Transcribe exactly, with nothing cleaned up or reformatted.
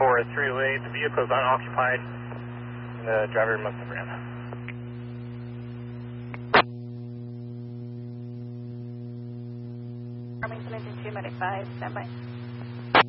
four three eight, the vehicle is unoccupied. The driver must have ran. Farmington engine two, medic five, stand by.